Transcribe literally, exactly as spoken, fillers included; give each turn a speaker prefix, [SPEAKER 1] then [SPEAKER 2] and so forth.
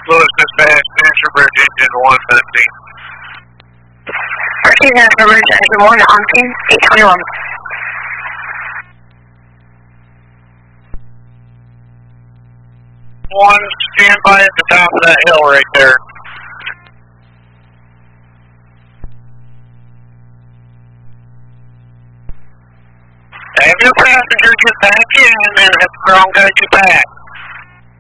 [SPEAKER 1] Louis Dispatch, National Bridge Engine one fifteen.
[SPEAKER 2] fourteen National Bridge Engine one on team, eight twenty-one.
[SPEAKER 1] One, stand by at the top of that hill right there. Have your passenger get back in and have the ground guide you back.